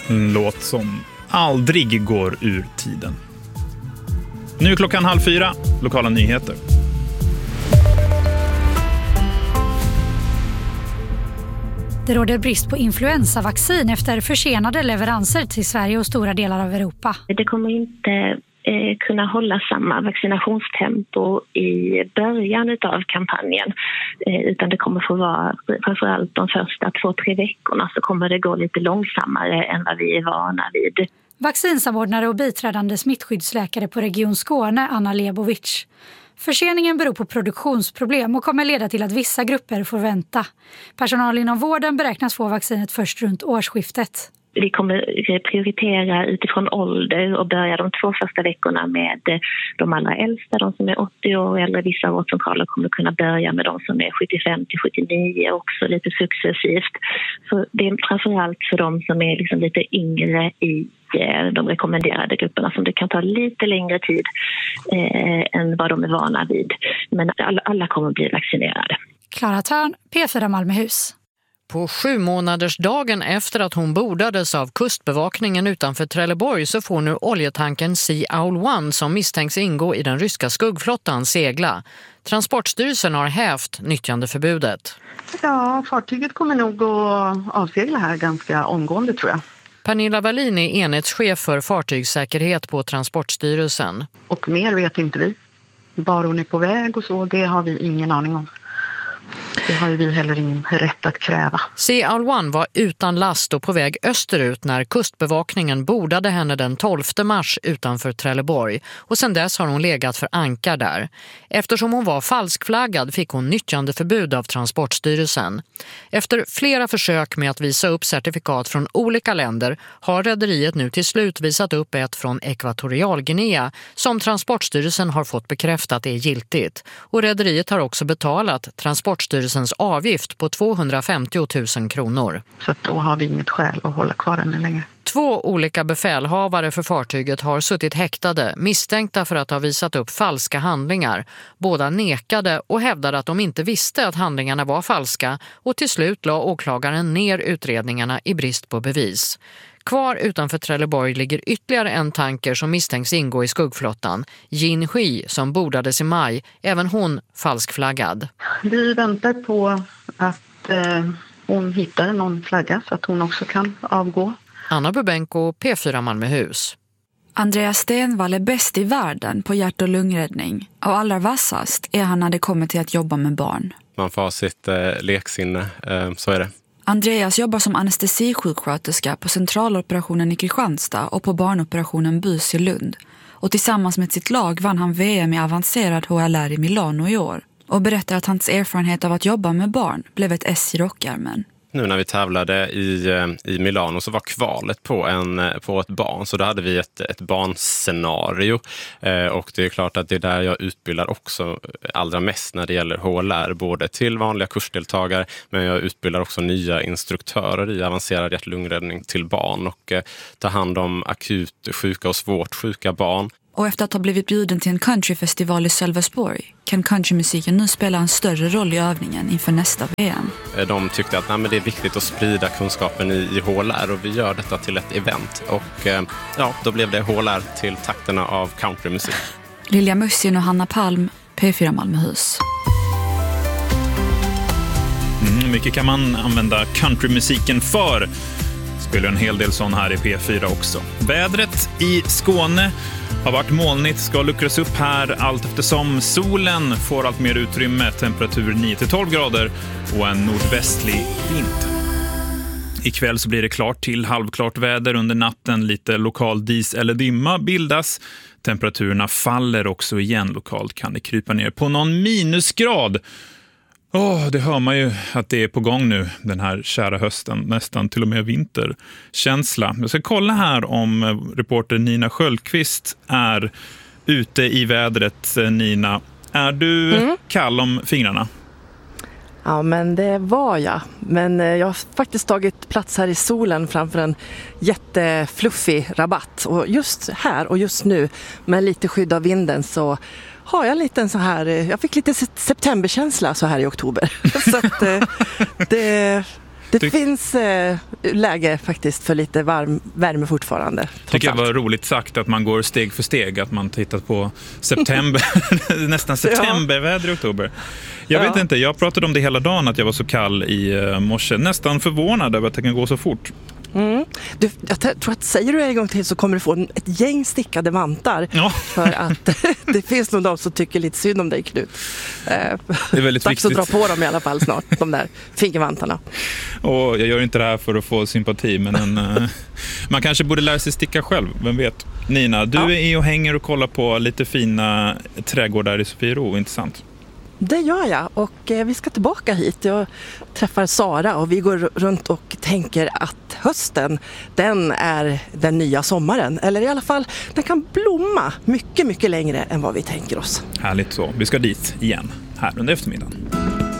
En låt som aldrig går ur tiden. Nu är klockan 3:30, lokala nyheter. Det råder brist på influensavaccin efter försenade leveranser till Sverige och stora delar av Europa. Det kommer inte kunna hålla samma vaccinationstempo i början av kampanjen, utan det kommer få vara framförallt de första 2-3 veckorna, så kommer det gå lite långsammare än vad vi är vana vid. Vaccinsamordnare och biträdande smittskyddsläkare på Region Skåne, Anna Lebovic. Förseningen beror på produktionsproblem och kommer leda till att vissa grupper får vänta. Personal inom vården beräknas få vaccinet först runt årsskiftet. Vi kommer prioritera utifrån ålder och börja de 2 första veckorna med de allra äldsta, de som är 80 år eller vissa vårdcentraler kommer kunna börja med de som är 75-79 också lite successivt. Så det är framförallt för de som är liksom lite yngre i de rekommenderade grupperna som det kan ta lite längre tid än vad de är vana vid. Men alla kommer bli vaccinerade. Klara Törn, P4 Malmöhus. På 7-månadersdagen efter att hon bordades av kustbevakningen utanför Trelleborg så får nu oljetanken Sea Owl 1 som misstänks ingå i den ryska skuggflottan segla. Transportstyrelsen har hävt nyttjandeförbudet. Ja, fartyget kommer nog att avsegla här ganska omgående tror jag. Pernilla Wallin är enhetschef för fartygssäkerhet på Transportstyrelsen. Och mer vet inte vi. Var hon är på väg och så, det har vi ingen aning om. Det har ju vi heller ingen rätt att kräva. Sea Owl 1 var utan last och på väg österut när kustbevakningen bordade henne den 12 mars utanför Trelleborg. Och sedan dess har hon legat för ankar där. Eftersom hon var falskflaggad fick hon nyttjandeförbud av Transportstyrelsen. Efter flera försök med att visa upp certifikat från olika länder har rederiet nu till slut visat upp ett från Ekvatorialguinea som Transportstyrelsen har fått bekräftat är giltigt. Och rederiet har också betalat Transportstyrelsens avgift på 250 000 kronor. Så då har vi inget skäl att hålla kvar den längre. 2 olika befälhavare för fartyget har suttit häktade, misstänkta för att ha visat upp falska handlingar. Båda nekade och hävdade att de inte visste att handlingarna var falska och till slut la åklagaren ner utredningarna i brist på bevis. Kvar utanför Trelleborg ligger ytterligare en tanker som misstänks ingå i skuggflottan. Jin Hui som bordades i maj, även hon falskflaggad. Vi väntar på att hon hittar någon flagga så att hon också kan avgå. Anna Bubenko, P4 Malmöhus. Andreas Stenvall är bäst i världen på hjärt- och lungräddning. Och allra vassast är han när det kommer till att jobba med barn. Man får sitt leksinne, så är det. Andreas jobbar som anestesisjuksköterska på centraloperationen i Kristianstad och på barnoperationen Bus i Lund. Och tillsammans med sitt lag vann han VM i avancerad HLR i Milano i år. Och berättar att hans erfarenhet av att jobba med barn blev ett S i rockärmen. Nu när vi tävlade i Milano så var kvalet på ett barn. Så då hade vi ett barnscenario. Och det är klart att det är där jag utbildar också allra mest när det gäller HLR. Både till vanliga kursdeltagare, men jag utbildar också nya instruktörer i avancerad hjärt-lungräddning till barn. Och ta hand om akut sjuka och svårt sjuka barn. Och efter att ha blivit bjuden till en countryfestival i Sölvesborg kan countrymusiken nu spela en större roll i övningen inför nästa VM. De tyckte att det är viktigt att sprida kunskapen i HLR och vi gör detta till ett event. Och då blev det HLR till takterna av countrymusik. Lilja Mussin och Hanna Palm, P4 Malmöhus. Mycket kan man använda countrymusiken för. Spelar en hel del sån här i P4 också. Vädret i Skåne har varit molnigt, ska luckras upp här allt eftersom solen får allt mer utrymme, temperatur 9-12 grader och en nordvästlig vind. Ikväll så blir det klart till halvklart väder under natten, lite lokal dis eller dimma bildas. Temperaturerna faller också igen, lokalt kan det krypa ner på någon minusgrad. Det hör man ju att det är på gång nu, den här kära hösten, nästan till och med vinterkänsla. Jag ska kolla här om reporter Nina Sköldqvist är ute i vädret. Nina, är du kall om fingrarna? Ja, men det var jag. Men jag har faktiskt tagit plats här i solen framför en jättefluffig rabatt. Och just här och just nu med lite skydd av vinden så har jag lite så här, jag fick lite septemberkänsla så här i oktober. Så att Det finns läge faktiskt för lite värme fortfarande. Tycker jag var roligt sagt att man går steg för steg, att man tittat på september, nästan septemberväder i oktober. Jag vet inte, jag pratade om det hela dagen att jag var så kall i morse. Nästan förvånad över att det kan gå så fort. Jag tror att säger du en gång till så kommer du få ett gäng stickade vantar. Ja. För att det finns nog de som tycker lite synd om dig, Knut. Det är väldigt dags viktigt. att dra på dem i alla fall snart, de där fingervantarna. Och jag gör inte det här för att få sympati, men man kanske borde lära sig sticka själv, vem vet. Nina, du är och hänger och kollar på lite fina trädgårdar i Sofiero, intressant. Det gör jag, och vi ska tillbaka hit. Jag träffar Sara och vi går runt och tänker att hösten, den är den nya sommaren. Eller i alla fall, den kan blomma mycket, mycket längre än vad vi tänker oss. Härligt så. Vi ska dit igen här under eftermiddagen.